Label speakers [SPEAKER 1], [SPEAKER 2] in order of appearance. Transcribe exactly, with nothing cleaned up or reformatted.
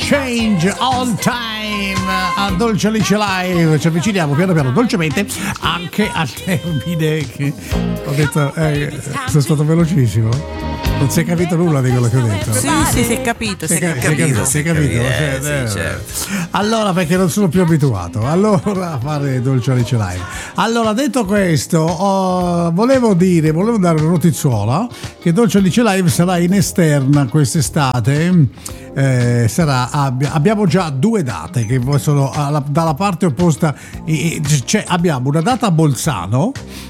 [SPEAKER 1] Change All Time a Dolce Alice Live. Ci avviciniamo piano piano dolcemente anche al termine che ho detto, eh, sono stato velocissimo. Non si è capito nulla di quello che ho detto.
[SPEAKER 2] Sì, sì, si è capito. Si è capito.
[SPEAKER 1] capito, si è capito.
[SPEAKER 3] Eh,
[SPEAKER 1] Cioè,
[SPEAKER 3] sì, certo.
[SPEAKER 1] Allora, perché non sono più abituato. Allora, a fare Dolce Alice Live. Allora, detto questo, oh, volevo dire, volevo dare una notizuola che Dolce Alice Live sarà in esterna quest'estate. Eh, sarà, abbi- abbiamo già due date che sono alla, dalla parte opposta. Eh, cioè, abbiamo una data a Bolzano